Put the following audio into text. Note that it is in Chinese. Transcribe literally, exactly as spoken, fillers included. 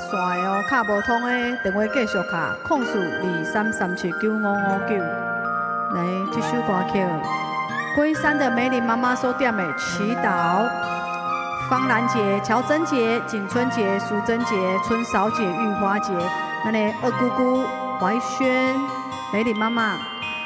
线的哦，卡无通的电话继续卡，控诉二三三七九五五九。来，这首歌曲《龟山的梅林妈妈》所点的祈祷。方兰节、乔珍节、景春节、淑珍节、春嫂节、玉花节，咱的二姑姑怀萱、梅林妈妈。